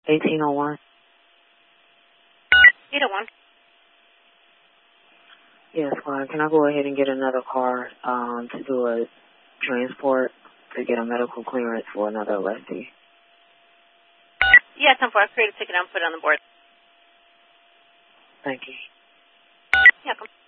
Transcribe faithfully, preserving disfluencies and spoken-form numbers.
eighteen oh one. eight oh one. Yes, fine. Can I go ahead and get another car um, to do a transport to get a medical clearance for another arrestee? Yeah, ten four. I'll create a ticket and put it on the board. Thank you. Yeah, come.